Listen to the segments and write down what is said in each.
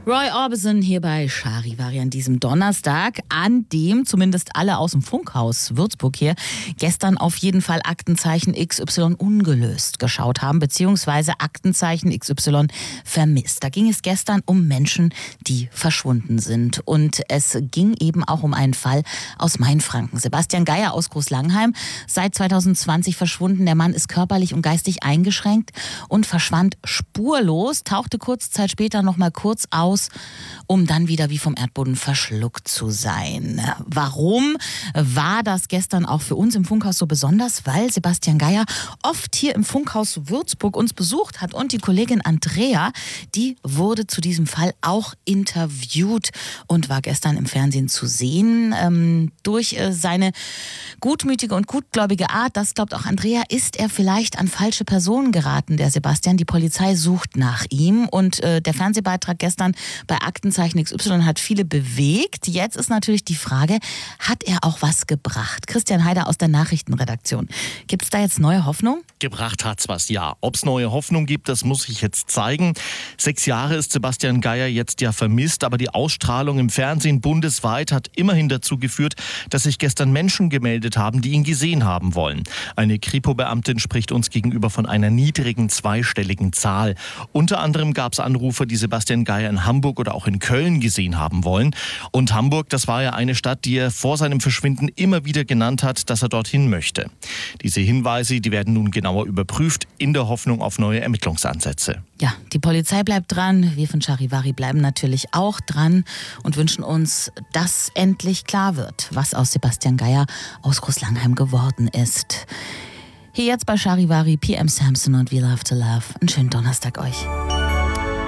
Roy Orbison hier bei Charivari an diesem Donnerstag, an dem zumindest alle aus dem Funkhaus Würzburg hier gestern auf jeden Fall Aktenzeichen XY ungelöst geschaut haben, beziehungsweise Aktenzeichen XY vermisst. Da ging es gestern um Menschen, die verschwunden sind. Und es ging eben auch um einen Fall aus Mainfranken. Sebastian Geier aus Großlangheim, seit 2020 verschwunden. Der Mann ist körperlich und geistig eingeschränkt und verschwand spurlos, tauchte kurze Zeit später noch mal kurz aus, um dann wieder wie vom Erdboden verschluckt zu sein. Warum war das gestern auch für uns im Funkhaus so besonders? Weil Sebastian Geier oft hier im Funkhaus Würzburg uns besucht hat und die Kollegin Andrea, die wurde zu diesem Fall auch interviewt und war gestern im Fernsehen zu sehen. Durch seine gutmütige und gutgläubige Art, das glaubt auch Andrea, ist er vielleicht an falsche Personen geraten, der Sebastian. Die Polizei sucht nach ihm und der Fernsehbeitrag gestern bei Aktenzeichen XY hat viele bewegt. Jetzt ist natürlich die Frage, hat er auch was gebracht? Christian Heider aus der Nachrichtenredaktion. Gibt es da jetzt neue Hoffnung? Gebracht hat's was, ja. Ob es neue Hoffnung gibt, das muss ich jetzt zeigen. 6 Jahre ist Sebastian Geier jetzt ja vermisst, aber die Ausstrahlung im Fernsehen bundesweit hat immerhin dazu geführt, dass sich gestern Menschen gemeldet haben, die ihn gesehen haben wollen. Eine Kripo-Beamtin spricht uns gegenüber von einer niedrigen zweistelligen Zahl. Unter anderem gab es Anrufer, die Sebastian Geier in Hamburg oder auch in Köln gesehen haben wollen. Und Hamburg, das war ja eine Stadt, die er vor seinem Verschwinden immer wieder genannt hat, dass er dorthin möchte. Diese Hinweise, die werden nun genauer überprüft, in der Hoffnung auf neue Ermittlungsansätze. Ja, die Polizei bleibt dran. Wir von Charivari bleiben natürlich auch dran und wünschen uns, dass endlich klar wird, was aus Sebastian Geier aus Großlangheim geworden ist. Hier jetzt bei Charivari, PM Samson und We Love to Love. Einen schönen Donnerstag euch.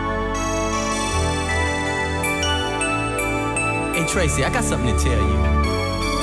Hey Tracy, I got something to tell you.